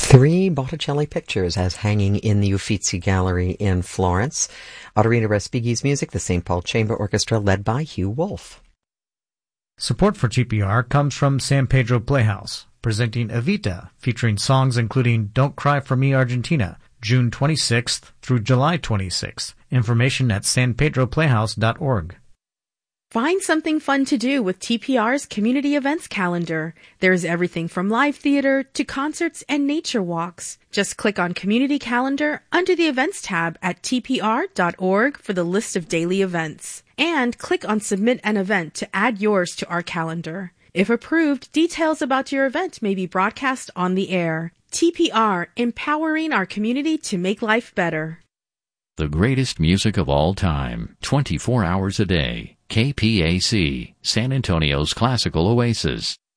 Three Botticelli pictures as hanging in the Uffizi Gallery in Florence. Autorino Respighi's music, the St. Paul Chamber Orchestra, led by Hugh Wolf. Support for TPR comes from San Pedro Playhouse, presenting Evita, featuring songs including Don't Cry for Me Argentina, June 26th through July 26th. Information at sanpedroplayhouse.org. Find something fun to do with TPR's community events calendar. There's everything from live theater to concerts and nature walks. Just click on Community Calendar under the Events tab at tpr.org for the list of daily events. And click on Submit an Event to add yours to our calendar. If approved, details about your event may be broadcast on the air. TPR, empowering our community to make life better. The greatest music of all time, 24 hours a day. KPAC, San Antonio's classical oasis.